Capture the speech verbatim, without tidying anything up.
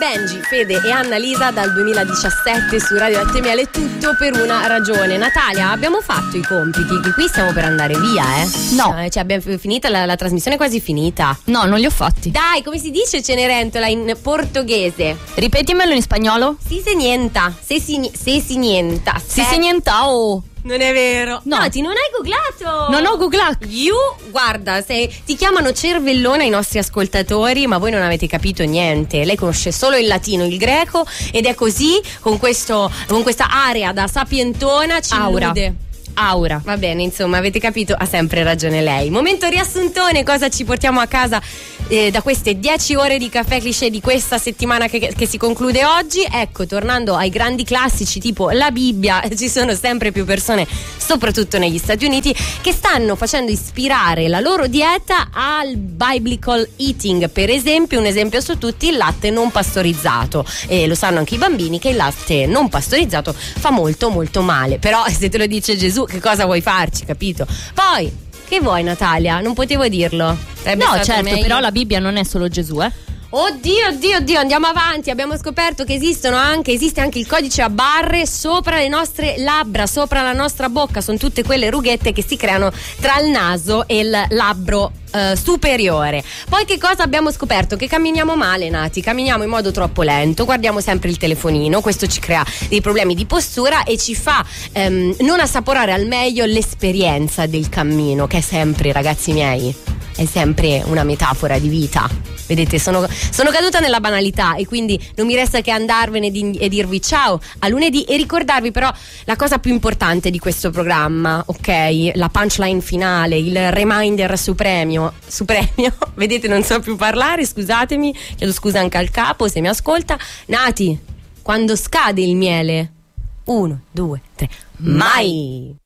Benji, Fede e Annalisa dal duemiladiciassette su Radio Latte e Miele, tutto per una ragione. Natalia, abbiamo fatto i compiti, che qui stiamo per andare via, eh? No. Cioè, abbiamo finita, la, la trasmissione è quasi finita. No, non li ho fatti. Dai, come si dice Cenerentola in portoghese? Ripetimelo in spagnolo. Si se nienta, se si, se si nienta. Si se nientao. Non è vero. No. Nati, non hai googlato. Non ho googlato. You, guarda, se ti chiamano cervellona i nostri ascoltatori, ma voi non avete capito niente. Lei conosce solo il latino, il greco, ed è così, con questo, con questa area da sapientona ci Aura. illude. Aura. Va bene, insomma, avete capito, ha sempre ragione lei. Momento riassuntone, cosa ci portiamo a casa eh, da queste dieci ore di caffè cliché di questa settimana che, che si conclude oggi. Ecco, tornando ai grandi classici tipo la Bibbia, ci sono sempre più persone, soprattutto negli Stati Uniti, che stanno facendo ispirare la loro dieta al biblical eating. Per esempio, un esempio su tutti, il latte non pastorizzato. E lo sanno anche i bambini che il latte non pastorizzato fa molto molto male. Però se te lo dice Gesù, che cosa vuoi farci, capito? Poi, che vuoi Natalia? Non potevo dirlo. Sarebbe No, stato certo, meglio. però la Bibbia non è solo Gesù, eh. Oddio, oddio, oddio, andiamo avanti. Abbiamo scoperto che esistono anche, esiste anche il codice a barre sopra le nostre labbra, sopra la nostra bocca. Sono tutte quelle rughette che si creano tra il naso e il labbro eh, superiore. Poi che cosa abbiamo scoperto? Che camminiamo male, Nati, camminiamo in modo troppo lento, guardiamo sempre il telefonino, questo ci crea dei problemi di postura e ci fa ehm, non assaporare al meglio l'esperienza del cammino, che è sempre, ragazzi miei, è sempre una metafora di vita. Vedete, sono, sono caduta nella banalità e quindi non mi resta che andarvene di, e dirvi ciao a lunedì e ricordarvi però la cosa più importante di questo programma, ok? La punchline finale, il reminder supremo, supremio. Vedete, non so più parlare, scusatemi, chiedo scusa anche al capo se mi ascolta. Nati, quando scade il miele? Uno, due, tre, mai!